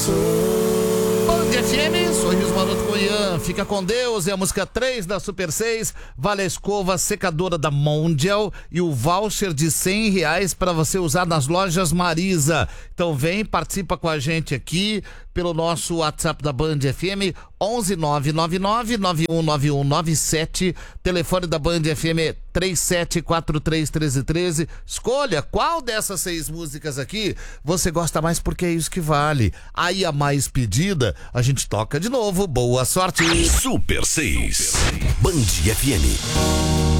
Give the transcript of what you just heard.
Band FM, Sorriso Maroto com Ian, Fica com Deus, é a música 3 da Super 6, vale a escova secadora da Mondial e o voucher de R$100 para você usar nas lojas Marisa. Então vem, participa com a gente aqui pelo nosso WhatsApp da Band FM, 11999-919197, telefone da Band FM 37431313. Escolha qual dessas 6 músicas aqui você gosta mais, porque é isso que vale. Aí a mais pedida, a gente toca de novo. Boa sorte. Super 6, Band FM.